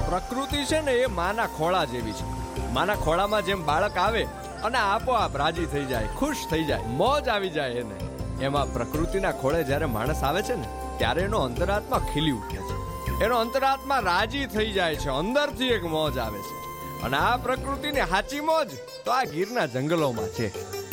પ્રકૃતિ છે ને એ માના ખોળા જેવી છે. માના ખોળામાં જેમ બાળક આવે અને આપોઆપ રાજી થઈ જાય, ખુશ થઈ જાય, મોજ આવી જાય એને, એમાં પ્રકૃતિના ખોળે જ્યારે માણસ આવે છે ને ત્યારે એનો અંતરાત્મા ખીલી ઉઠે છે, એનો અંતરાત્મા રાજી થઈ જાય છે, અંદરથી એક મોજ આવે છે. અને આ પ્રકૃતિની સાચી મોજ તો આ ગીરના જંગલોમાં છે.